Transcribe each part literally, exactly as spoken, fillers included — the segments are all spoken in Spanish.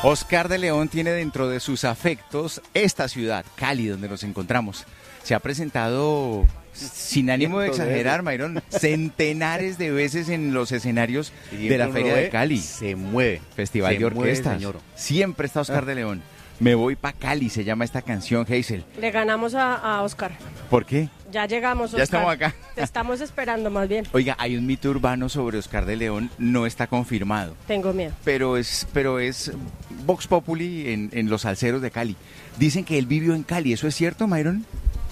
Oscar de León tiene dentro de sus afectos esta ciudad, Cali, donde nos encontramos. Se ha presentado, sin ánimo de exagerar, Mayrón, centenares de veces en los escenarios de la Feria de Cali. Se mueve. Festival se de Orquestas. Mueve, Siempre está Oscar ah. de León. Me voy pa' Cali, se llama esta canción, Hazel. Le ganamos a, a Oscar. ¿Por qué? Ya llegamos, Oscar. Ya estamos acá. Te estamos esperando, más bien. Oiga, hay un mito urbano sobre Oscar de León, no está confirmado. Tengo miedo. Pero es, pero es Vox Populi en, en los salseros de Cali. Dicen que él vivió en Cali, ¿eso es cierto, Mayron?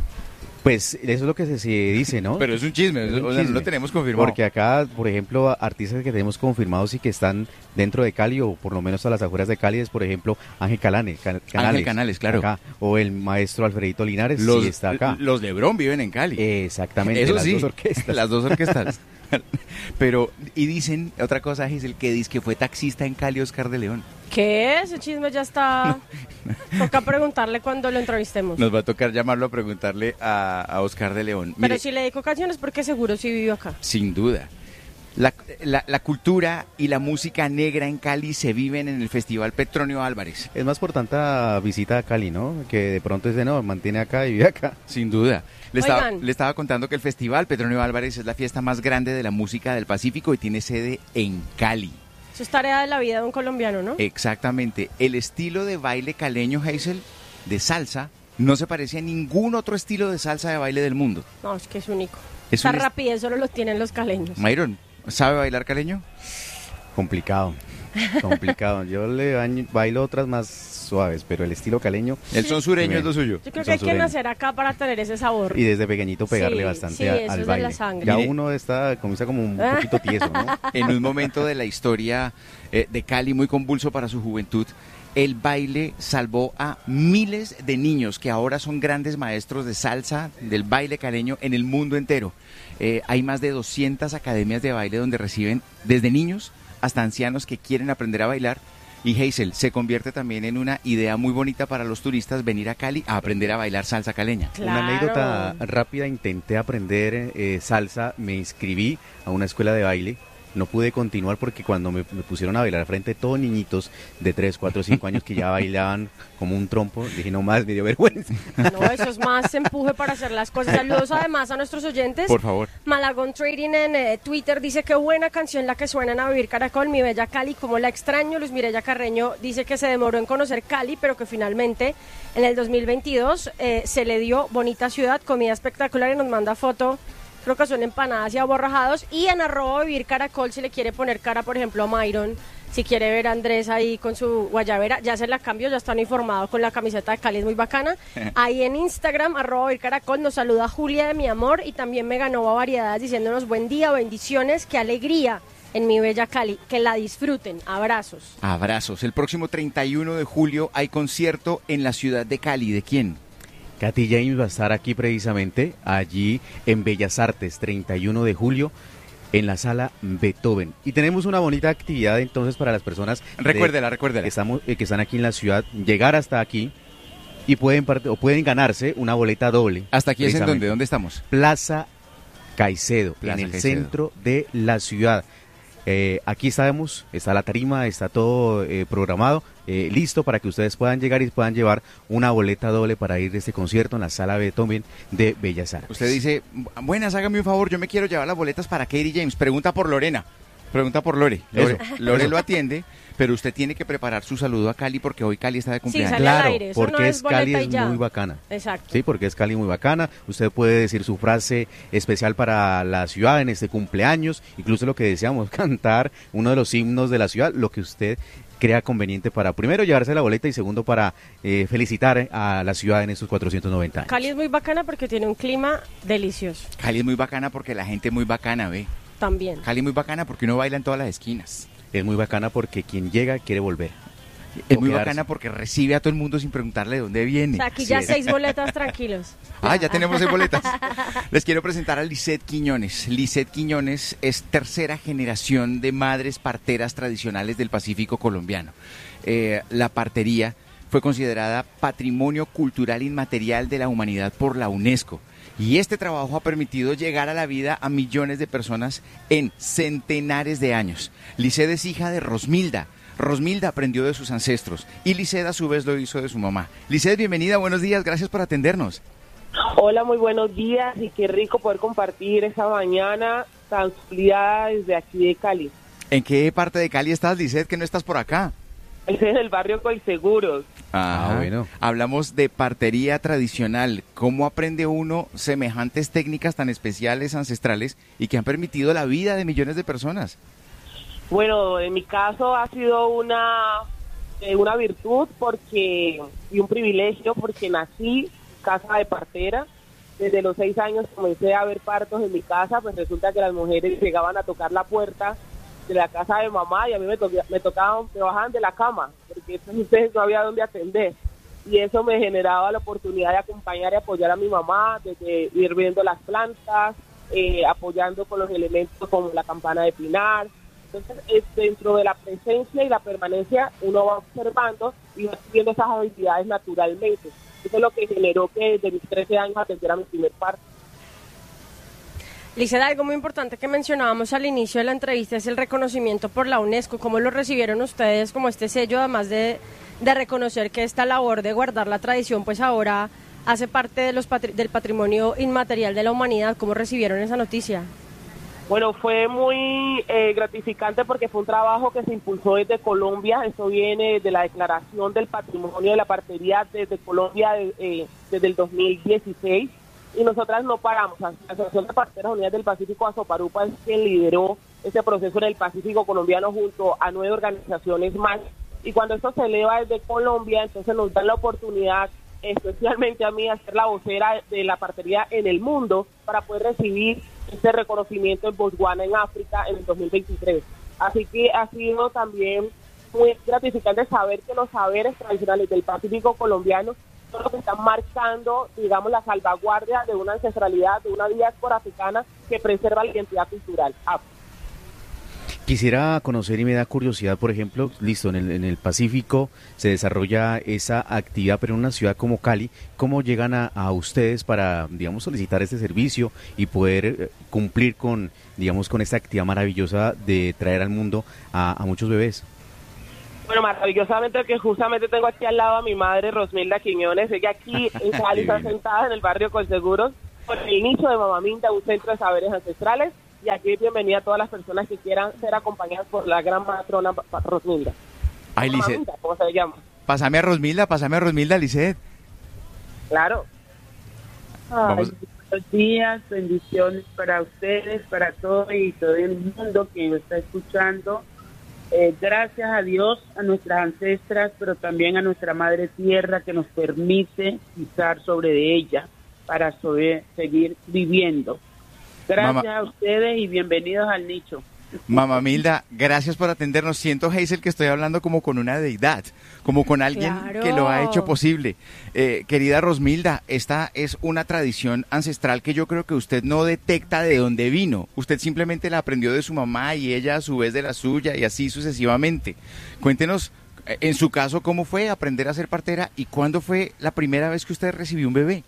Pues eso es lo que se, se dice, ¿no? Pero es un chisme, es un o sea, chisme. No lo tenemos confirmado. Porque acá, por ejemplo, artistas que tenemos confirmados y que están dentro de Cali o por lo menos a las afueras de Cali es, por ejemplo, Ángel Canales. Can, Canales Ángel Canales, claro. Acá, o el maestro Alfredito Linares, los, sí está acá. Los Lebrón viven en Cali. Exactamente, Eso las sí, dos orquestas. Las dos orquestas. Pero, y dicen, otra cosa es el que dice que fue taxista en Cali, Oscar de León. ¿Qué? Ese chisme ya está... No. Toca preguntarle cuando lo entrevistemos. Nos va a tocar llamarlo a preguntarle a, a Oscar de León. Pero Mire, si le dedico canciones, porque seguro sí vivió acá. Sin duda. La, la, la cultura y la música negra en Cali se viven en el Festival Petronio Álvarez. Es más por tanta visita a Cali, ¿no? Que de pronto dice, no, mantiene acá y vive acá. Sin duda. Le estaba, le estaba contando que el Festival Petronio Álvarez es la fiesta más grande de la música del Pacífico y tiene sede en Cali. Eso es tarea de la vida de un colombiano, ¿no? Exactamente. El estilo de baile caleño, Hazel, de salsa, no se parece a ningún otro estilo de salsa de baile del mundo. No, es que es único. Es Esa un rapidez est- solo lo tienen los caleños. Mayron, ¿sabe bailar caleño? Complicado, complicado. Yo le bailo otras más suaves, pero el estilo caleño... El son sureño es lo suyo. Yo creo que hay que nacer acá para tener ese sabor. Y desde pequeñito pegarle sí, bastante sí, a, eso al es baile. De la sangre. Ya Mire, uno está, comienza como un poquito tieso, ¿no? En un momento de la historia eh, de Cali muy convulso para su juventud, el baile salvó a miles de niños que ahora son grandes maestros de salsa, del baile caleño en el mundo entero. Eh, hay más de doscientas academias de baile donde reciben desde niños hasta ancianos que quieren aprender a bailar. Y Hazel, se convierte también en una idea muy bonita para los turistas venir a Cali a aprender a bailar salsa caleña. Claro. Una anécdota rápida, intenté aprender eh, salsa, me inscribí a una escuela de baile. No pude continuar porque cuando me, me pusieron a bailar frente a todos niñitos de tres, cuatro, cinco años que ya bailaban como un trompo, dije no más, me dio vergüenza. No, eso es más empuje para hacer las cosas. Saludos además a nuestros oyentes. Por favor. Malagón Trading en eh, Twitter dice que buena canción la que suenan a Vivir Caracol, mi bella Cali, como la extraño. Luis Mireya Carreño dice que se demoró en conocer Cali, pero que finalmente en el dos mil veintidós eh, se le dio bonita ciudad, comida espectacular y nos manda foto. Creo que son empanadas y aborrajados. Y en arroba Vivir Caracol, si le quiere poner cara, por ejemplo, a Mayron, si quiere ver a Andrés ahí con su guayabera, ya se la cambio, ya están informados con la camiseta de Cali, es muy bacana. Ahí en Instagram, arroba Vivir Caracol, nos saluda Julia de Mi Amor y también me ganó a Variedades diciéndonos buen día, bendiciones, qué alegría en mi bella Cali, que la disfruten, abrazos. Abrazos. El próximo treinta y uno de julio hay concierto en la ciudad de Cali. ¿De quién? Katy James va a estar aquí precisamente, allí en Bellas Artes, treinta y uno de julio, en la sala Beethoven. Y tenemos una bonita actividad entonces para las personas... Recuérdela, recuérdela. Que, estamos, eh, que están aquí en la ciudad, llegar hasta aquí y pueden, part- o pueden ganarse una boleta doble. ¿Hasta aquí es en dónde? ¿Dónde estamos? Plaza Caicedo, Plaza en el Caicedo. centro de la ciudad. Eh, aquí estamos, está la tarima, está todo eh, programado, eh, listo para que ustedes puedan llegar y puedan llevar una boleta doble para ir a este concierto en la sala Beethoven de Bellas Artes. Usted dice, buenas, hágame un favor, yo me quiero llevar las boletas para Katy James. Pregunta por Lorena, pregunta por Lore. Lore, Lore lo atiende, pero usted tiene que preparar su saludo a Cali porque hoy Cali está de cumpleaños. Sí, sale Claro, al aire, eso porque no es es boleta Cali y es ya. muy bacana. Exacto. Sí, porque es Cali muy bacana. Usted puede decir su frase especial para la ciudad en este cumpleaños, incluso lo que deseamos, cantar uno de los himnos de la ciudad, lo que usted crea conveniente para, primero, llevarse la boleta y segundo, para eh, felicitar a la ciudad en estos cuatrocientos noventa años. Cali es muy bacana porque tiene un clima delicioso. Cali es muy bacana porque la gente es muy bacana, ve. También. Cali es muy bacana porque uno baila en todas las esquinas. Es muy bacana porque quien llega quiere volver. Es O muy quedarse. bacana porque recibe a todo el mundo sin preguntarle de dónde O viene. sea, aquí Sí ya es. seis boletas tranquilos. Ah, ya tenemos seis boletas. Les quiero presentar a Lisette Quiñones. Lisette Quiñones es tercera generación de madres parteras tradicionales del Pacífico colombiano. Eh, la partería fue considerada Patrimonio Cultural Inmaterial de la Humanidad por la UNESCO. Y este trabajo ha permitido llegar a la vida a millones de personas en centenares de años. Lisette es hija de Rosmilda, Rosmilda aprendió de sus ancestros y Lisset a su vez lo hizo de su mamá. Lisset, bienvenida, buenos días, gracias por atendernos. Hola, muy buenos días y qué rico poder compartir esta mañana tan soleada desde aquí de Cali. ¿En qué parte de Cali estás, Lisset, que no estás por acá? Es en el barrio Colseguros. Ah, bueno. Hablamos de partería tradicional. ¿Cómo aprende uno semejantes técnicas tan especiales, ancestrales, y que han permitido la vida de millones de personas? Bueno, en mi caso ha sido una, eh, una virtud porque y un privilegio porque nací casa de partera. Desde los seis años comencé a ver partos en mi casa, pues resulta que las mujeres llegaban a tocar la puerta de la casa de mamá y a mí me, to me tocaban, me bajaban de la cama, porque entonces no había dónde atender. Y eso me generaba la oportunidad de acompañar y apoyar a mi mamá, desde ir viendo las plantas, eh, apoyando con los elementos como la campana de pinar. Entonces, eh, dentro de la presencia y la permanencia, uno va observando y va adquiriendo esas habilidades naturalmente. Eso es lo que generó que desde mis trece años atendiera mi primer parto. Lisset, algo muy importante que mencionábamos al inicio de la entrevista es el reconocimiento por la UNESCO. ¿Cómo lo recibieron ustedes como este sello, además de, de reconocer que esta labor de guardar la tradición pues ahora hace parte de los patri del patrimonio inmaterial de la humanidad? ¿Cómo recibieron esa noticia? Bueno, fue muy eh, gratificante porque fue un trabajo que se impulsó desde Colombia. Eso viene de la Declaración del Patrimonio de la Partería desde Colombia de, eh, desde el dos mil dieciséis. Y nosotras no paramos. La Asociación de Parteras Unidas del Pacífico, Asoparupa, es quien lideró ese proceso en el Pacífico colombiano junto a nueve organizaciones más. Y cuando esto se eleva desde Colombia, entonces nos dan la oportunidad, especialmente a mí, a ser la vocera de la partería en el mundo para poder recibir este reconocimiento en Botswana, en África, en el dos mil veintitrés. Así que ha sido también muy gratificante saber que los saberes tradicionales del Pacífico colombiano son los que están marcando, digamos, la salvaguardia de una ancestralidad, de una diáspora africana que preserva la identidad cultural. Ah. Quisiera conocer y me da curiosidad, por ejemplo, listo, en el, en el Pacífico se desarrolla esa actividad, pero en una ciudad como Cali, ¿cómo llegan a, a ustedes para, digamos, solicitar este servicio y poder eh, cumplir con, digamos, con esta actividad maravillosa de traer al mundo a, a muchos bebés? Bueno, maravillosamente que justamente tengo aquí al lado a mi madre, Rosmilda Quiñones. Ella aquí en Cali está sentada en el barrio Colseguros por el inicio de Mamaminda, un centro de saberes ancestrales. Y aquí bienvenida a todas las personas que quieran ser acompañadas por la gran matrona Rosmilda. Ay, Lisset. ¿Cómo se llama? Pásame a Rosmilda, pásame a Rosmilda, Lisset. Claro. Ay, buenos días, bendiciones para ustedes, para todo y todo el mundo que nos está escuchando. Eh, gracias a Dios, a nuestras ancestras, pero también a nuestra Madre Tierra que nos permite pisar sobre de ella para sobre, seguir viviendo. Gracias Mama. a ustedes y bienvenidos al nicho. Mamaminda, gracias por atendernos. Siento, Hazel, que estoy hablando como con una deidad, como con alguien Claro. que lo ha hecho posible. Eh, querida Rosmilda, esta es una tradición ancestral que yo creo que usted no detecta de dónde vino. Usted simplemente la aprendió de su mamá y ella a su vez de la suya y así sucesivamente. Cuéntenos, en su caso, cómo fue aprender a ser partera y cuándo fue la primera vez que usted recibió un bebé.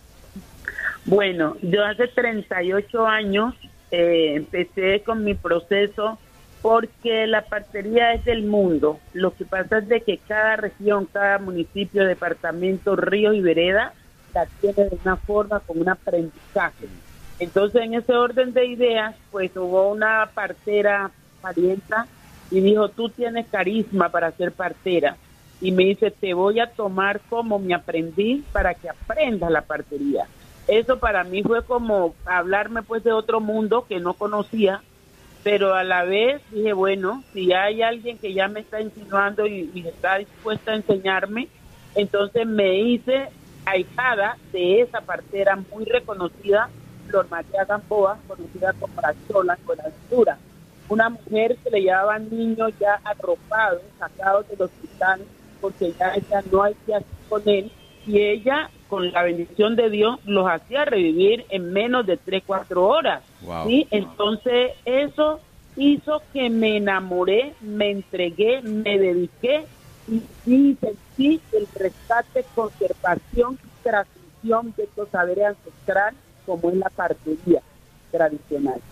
Bueno, yo hace treinta y ocho años eh, empecé con mi proceso porque la partería es del mundo. Lo que pasa es de que cada región, cada municipio, departamento, río y vereda la tiene de una forma, con un aprendizaje. Entonces, en ese orden de ideas, pues hubo una partera parienta y dijo, tú tienes carisma para ser partera. Y me dice, te voy a tomar como mi aprendiz para que aprendas la partería. Eso para mí fue como hablarme pues de otro mundo que no conocía, pero a la vez dije, bueno, si hay alguien que ya me está insinuando y, y está dispuesta a enseñarme, entonces me hice ahijada de esa partera muy reconocida, Flor María Gamboa, conocida como la Chola con la altura, una mujer que le llevaban niños ya arropados, sacados del hospital, porque ya ella no hay que hacer con él, y ella, con la bendición de Dios, los hacía revivir en menos de tres, cuatro horas. Wow. ¿Sí? Entonces, eso hizo que me enamoré, me entregué, me dediqué y sí sentí el rescate, conservación y transmisión de estos saberes ancestrales, como es la partería tradicional.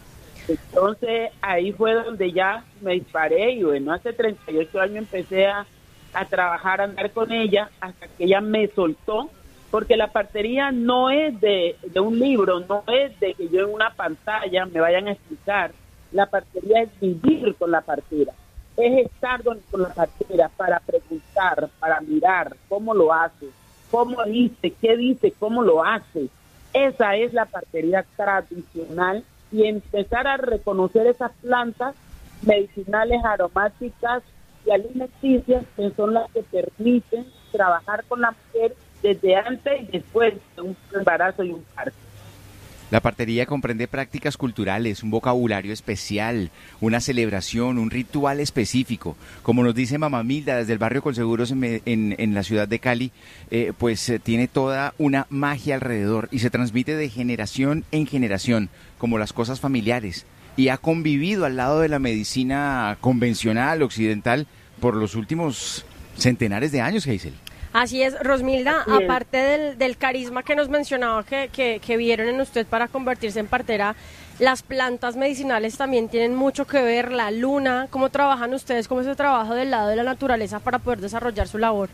Entonces ahí fue donde ya me disparé y bueno, hace treinta y ocho años empecé a, a trabajar, a andar con ella hasta que ella me soltó, porque la partería no es de, de un libro, no es de que yo en una pantalla me vayan a explicar. La partería es vivir con la partera, es estar con, con la partera para preguntar, para mirar cómo lo hace, cómo dice, qué dice, cómo lo hace. Esa es la partería tradicional, y empezar a reconocer esas plantas medicinales, aromáticas y alimenticias que son las que permiten trabajar con la mujer desde antes y después de un embarazo y un parto. La partería comprende prácticas culturales, un vocabulario especial, una celebración, un ritual específico. Como nos dice Mamá Milda desde el barrio Colseguros en, en, en la ciudad de Cali, eh, pues eh, tiene toda una magia alrededor y se transmite de generación en generación, como las cosas familiares. Y ha convivido al lado de la medicina convencional, occidental, por los últimos centenares de años, Hazel. Así es, Rosmilda, Así es. aparte del, del carisma que nos mencionaba que, que, que vieron en usted para convertirse en partera, las plantas medicinales también tienen mucho que ver, la luna, ¿cómo trabajan ustedes? ¿Cómo es el trabajo del lado de la naturaleza para poder desarrollar su labor?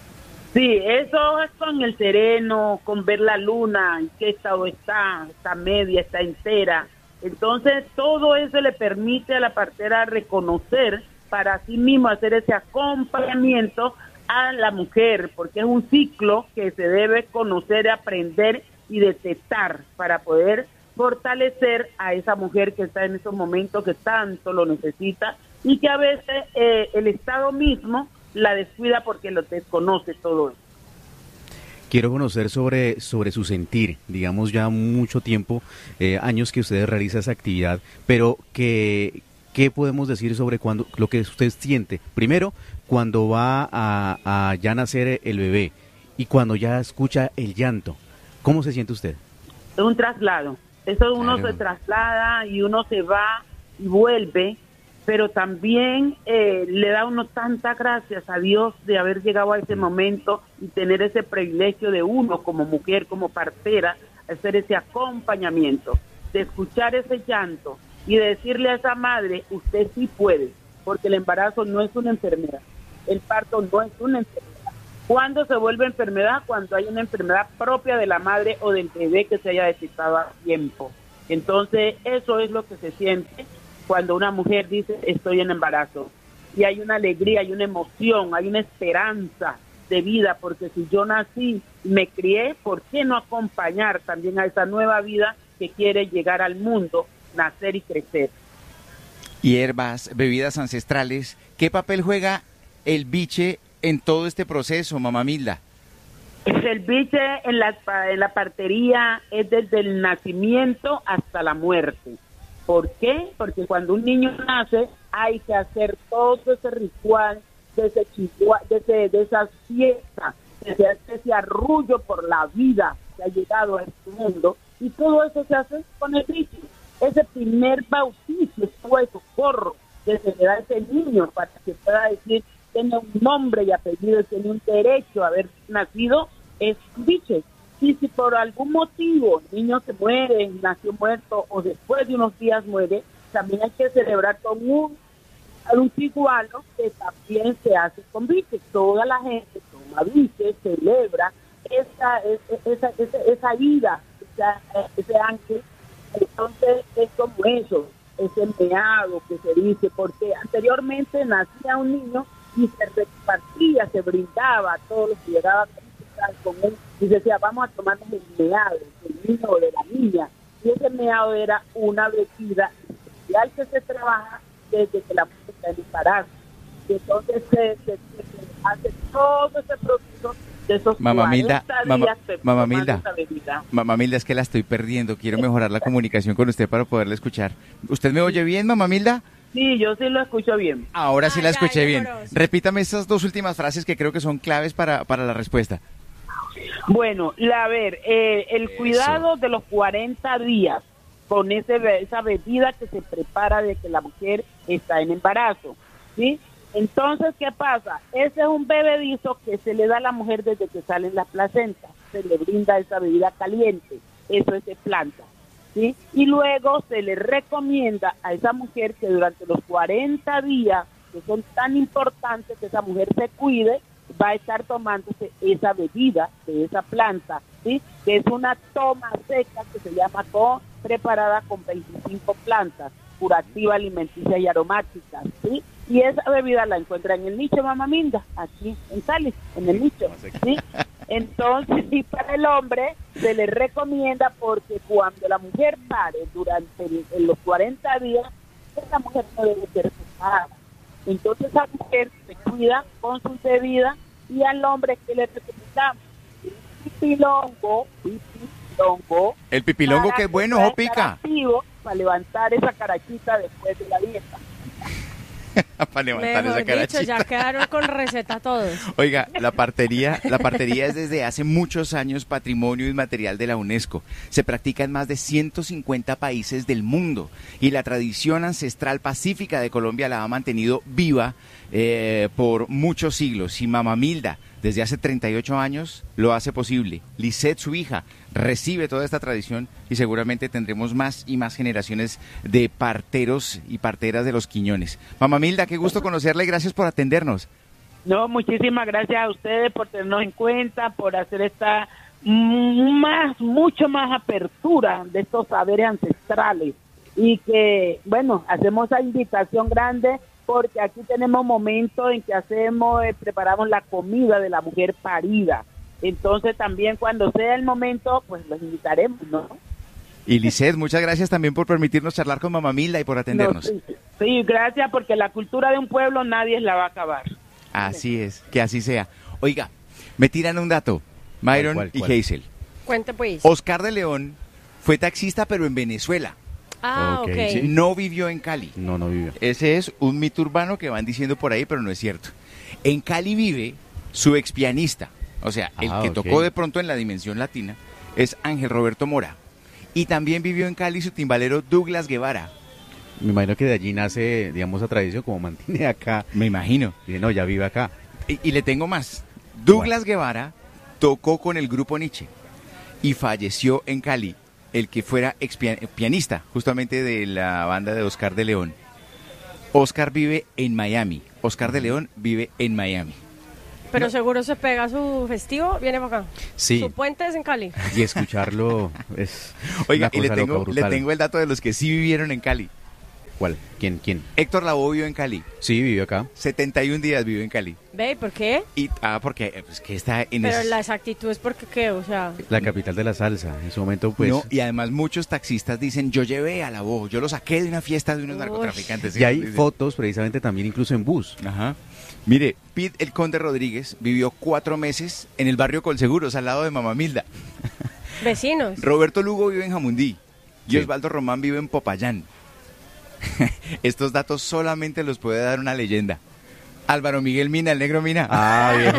Sí, eso es con el sereno, con ver la luna, en qué estado está, está media, está entera. Entonces, todo eso le permite a la partera reconocer para sí mismo hacer ese acompañamiento a la mujer, porque es un ciclo que se debe conocer, aprender y detectar para poder fortalecer a esa mujer que está en esos momentos que tanto lo necesita y que a veces eh, el Estado mismo la descuida porque lo desconoce todo eso. Quiero conocer sobre, sobre su sentir, digamos ya mucho tiempo, eh, años que usted realiza esa actividad, pero que, ¿qué podemos decir sobre cuando, lo que usted siente? Primero, cuando va a, a ya nacer el bebé y cuando ya escucha el llanto, ¿cómo se siente usted? Es un traslado, eso uno Claro. se traslada y uno se va y vuelve, pero también eh, le da uno tantas gracias a Dios de haber llegado a ese momento y tener ese privilegio de uno como mujer, como partera, hacer ese acompañamiento, de escuchar ese llanto y de decirle a esa madre, usted sí puede, porque el embarazo no es una enfermedad, el parto no es una enfermedad. ¿Cuándo se vuelve enfermedad? Cuando hay una enfermedad propia de la madre o del bebé que se haya detectado a tiempo. Entonces, eso es lo que se siente cuando una mujer dice, estoy en embarazo. Y hay una alegría, hay una emoción, hay una esperanza de vida, porque si yo nací y me crié, ¿por qué no acompañar también a esa nueva vida que quiere llegar al mundo, nacer y crecer? Hierbas, bebidas ancestrales, ¿qué papel juega el biche en todo este proceso, Mamá Milda? El biche en la, en la partería es desde el nacimiento hasta la muerte. ¿Por qué? Porque cuando un niño nace hay que hacer todo ese ritual, de, ese chigua, de, ese, de esa fiesta, de ese, de ese arrullo por la vida que ha llegado a este mundo, y todo eso se hace con el biche. Ese primer bautizo, ese socorro que se le da a ese niño para que pueda decir, tiene un nombre y apellido, tiene un derecho a haber nacido, es biche. Y si por algún motivo el niño se muere, nació muerto o después de unos días muere, también hay que celebrar con un, un tiguano que también se hace con biche. Toda la gente toma biche, celebra esa, esa, esa, esa, esa vida, esa, ese ángel. Entonces es como eso, ese meado que se dice, porque anteriormente nacía un niño y se repartía, se brindaba a todos los que llegaban con él y se decía, vamos a tomarnos el meado del niño o de la niña, y ese meado era una bebida especial que se trabaja desde que la mujer está en embarazo. Entonces se, se, se hace todo ese proceso de esos Mamá Milda, cuarenta mamá, días de mamá tomar Milda, esa bebida. Mamá Milda, es que la estoy perdiendo, quiero mejorar la comunicación con usted para poderla escuchar. ¿Usted me oye bien, Mamá Milda? Sí, yo sí lo escucho bien. Ahora sí la Ay, escuché ay, bien. amoroso. Repítame esas dos últimas frases que creo que son claves para, para la respuesta. Bueno, la, a ver, eh, el Eso. cuidado de los cuarenta días con ese, be- esa bebida que se prepara de que la mujer está en embarazo, ¿sí? Entonces, ¿qué pasa? Ese es un bebedizo que se le da a la mujer desde que salen las placentas. Se le brinda esa bebida caliente, eso es de planta. ¿sí? Y luego se le recomienda a esa mujer que durante los cuarenta días, que son tan importantes que esa mujer se cuide, va a estar tomándose esa bebida de esa planta, ¿sí? Que es una toma seca que se llama co preparada con veinticinco plantas, curativa, alimenticia y aromáticas, ¿sí? Y esa bebida la encuentra en el nicho Mamá Minda, aquí en Cali, en el nicho, ¿sí? Entonces, y para el hombre se le recomienda porque cuando la mujer pare durante el, en los cuarenta días, esa mujer no debe ser pesada. Entonces esa mujer se cuida con sus bebidas y al hombre que le recomendamos pipilongo, pipilongo. El pipilongo que es bueno, ojo pica. Para levantar esa carachita después de la dieta. Para levantar Mejor esa carachita. dicho, ya quedaron con receta todos. Oiga, la partería, la partería es desde hace muchos años patrimonio inmaterial de la UNESCO. Se practica en más de ciento cincuenta países del mundo y la tradición ancestral pacífica de Colombia la ha mantenido viva eh, por muchos siglos. Y Mamá Milda, desde hace treinta y ocho años, lo hace posible. Lisette, su hija, recibe toda esta tradición y seguramente tendremos más y más generaciones de parteros y parteras de los Quiñones. Mamá Milda, qué gusto conocerla y gracias por atendernos. No, muchísimas gracias a ustedes por tenernos en cuenta, por hacer esta más, mucho más apertura de estos saberes ancestrales y que, bueno, hacemos esa invitación grande porque aquí tenemos momentos en que hacemos, eh, preparamos la comida de la mujer parida. Entonces también cuando sea el momento, pues los invitaremos, ¿no? Y Lisette, muchas gracias también por permitirnos charlar con Mamá Milda y por atendernos. No, sí, sí, gracias porque la cultura de un pueblo nadie la va a acabar. Así es, que así sea. Oiga, me tiran un dato, Myron ¿Cuál, cuál, y cuál? Hazel. Cuente pues. Oscar de León fue taxista pero en Venezuela, Ah, Ok, ok. sí. no vivió en Cali. No, no vivió. Ese es un mito urbano que van diciendo por ahí, pero no es cierto. En Cali vive su ex pianista, o sea, el Ah, que ok. tocó de pronto en la dimensión latina, es Ángel Roberto Mora. Y también vivió en Cali su timbalero Douglas Guevara. Me imagino que de allí nace, digamos, la tradición, como mantiene acá. Me imagino. Dice, no, ya vive acá. Y, y le tengo más. Douglas Guevara tocó con el grupo Nietzsche y falleció en Cali el que fuera ex pianista justamente de la banda de Oscar de León. Oscar vive en Miami. Oscar de León vive en Miami. Pero seguro se pega su festivo, viene para acá. Sí. Su puente es en Cali. Y escucharlo es Oiga, una y le cosa loca, tengo, le brutal. tengo el dato de los que sí vivieron en Cali. ¿Cuál? ¿Quién? ¿Quién? Héctor Lavoe vivió en Cali. Sí, vivió acá. setenta y un días vivió en Cali. ¿Ve? ¿Y por qué? Y, ah, porque eh, pues, que está en Pero ese- la exactitud es porque qué, o sea... La capital de la salsa. En su momento, pues... No, y además muchos taxistas dicen, yo llevé a Lavoe, yo lo saqué de una fiesta de unos Uy. narcotraficantes. Y hay Dicen. fotos precisamente también incluso en bus. Ajá. Mire, Pete el Conde Rodríguez vivió cuatro meses en el barrio Colseguros, al lado de Mamá Milda. Vecinos. Roberto Lugo vive en Jamundí y Sí. Osvaldo Román vive en Popayán. Estos datos solamente los puede dar una leyenda. Álvaro Miguel Mina, el negro Mina. Ah, viejo.